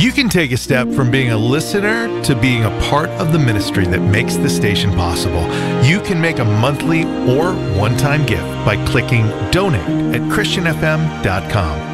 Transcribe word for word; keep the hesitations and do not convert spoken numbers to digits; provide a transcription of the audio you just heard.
You can take a step from being a listener to being a part of the ministry that makes the station possible. You can make a monthly or one-time gift by clicking donate at christian f m dot com.